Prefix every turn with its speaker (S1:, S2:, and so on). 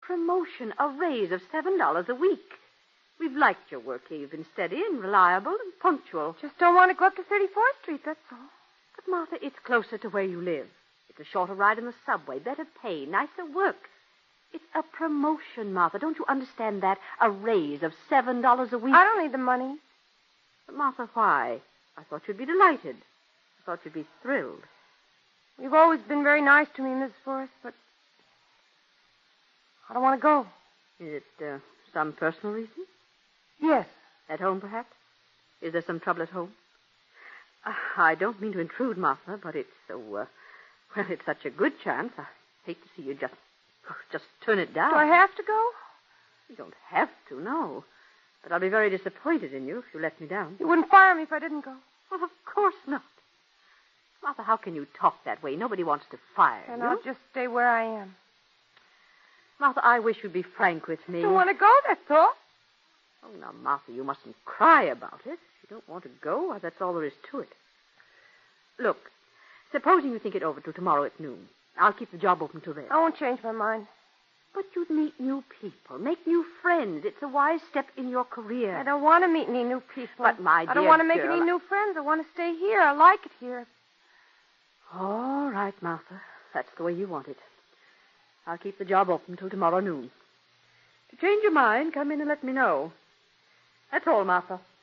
S1: promotion, a raise of $7 a week. We've liked your work here. You've been steady and reliable and punctual.
S2: Just don't want to go up to 34th Street, that's all.
S1: But, Martha, it's closer to where you live. It's a shorter ride in the subway, better pay, nicer work. It's a promotion, Martha. Don't you understand that? A raise of $7 a week.
S2: I don't need the money.
S1: But, Martha, why? I thought you'd be delighted. I thought you'd be thrilled.
S2: You've always been very nice to me, Mrs. Forrest, but I don't want to go.
S1: Is it some personal reason?
S2: Yes.
S1: At home, perhaps? Is there some trouble at home? I don't mean to intrude, Martha, but it's so, well, it's such a good chance. I hate to see you just turn it down.
S2: Do I have to go?
S1: You don't have to, no. But I'll be very disappointed in you if you let me down.
S2: You wouldn't fire me if I didn't go.
S1: Well, of course not. Martha, how can you talk that way? Nobody wants to fire
S2: And
S1: you.
S2: I'll just stay where I am.
S1: Martha, I wish you'd be frank with me.
S2: I don't want to go, that's all.
S1: Oh, now, Martha, you mustn't cry about it. If you don't want to go, why, that's all there is to it. Look, supposing you think it over till tomorrow at noon. I'll keep the job open till then.
S2: I won't change my mind.
S1: But you'd meet new people, make new friends. It's a wise step in your career.
S2: I don't want to meet any new people.
S1: But, my dear
S2: I don't want to make
S1: girl,
S2: any new friends. I want to stay here. I like it here.
S1: All right, Martha. That's the way you want it. I'll keep the job open till tomorrow noon. If you change your mind, come in and let me know. That's all, Martha.